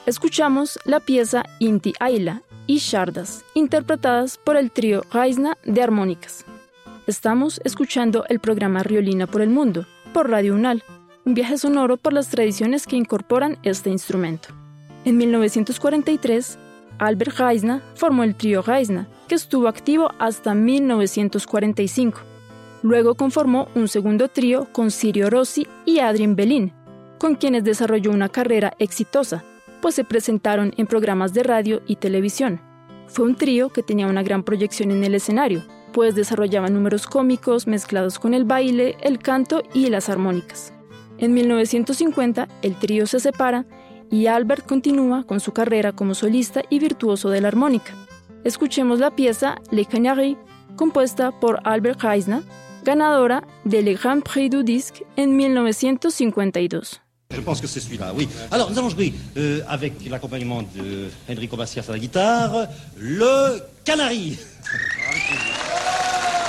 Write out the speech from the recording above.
Escuchamos la pieza Inti Ayla y Shardas, interpretadas por el trío Reisna de armónicas. Estamos escuchando el programa Riolina por el Mundo, por Radio UNAL, un viaje sonoro por las tradiciones que incorporan este instrumento. En 1943, Albert Reisna formó el trío Reisna, que estuvo activo hasta 1945. Luego conformó un segundo trío con Sirio Rossi y Adrien Belin, con quienes desarrolló una carrera exitosa, pues se presentaron en programas de radio y televisión. Fue un trío que tenía una gran proyección en el escenario, pues desarrollaba números cómicos mezclados con el baile, el canto y las armónicas. En 1950, el trío se separa y Albert continúa con su carrera como solista y virtuoso de la armónica. Escuchemos la pieza Les Canaries, compuesta por Albert Reisna, ganadora de Le Grand Prix du Disque en 1952. Je pense que c'est celui-là, oui. Alors, nous allons jouer avec l'accompagnement de Enrico Macias à la guitare, le Canari.